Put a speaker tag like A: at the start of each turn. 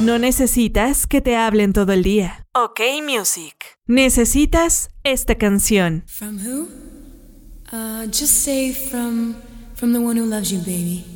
A: No necesitas que te hablen todo el día. OK Music. Necesitas esta canción.
B: From who? Just say from the one who loves you, baby.